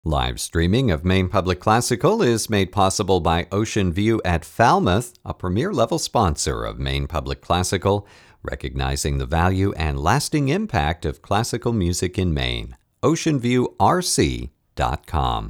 Live streaming of Maine Public Classical is made possible by Ocean View at Falmouth, a premier-level sponsor of Maine Public Classical, recognizing the value and lasting impact of classical music in Maine. OceanViewRC.com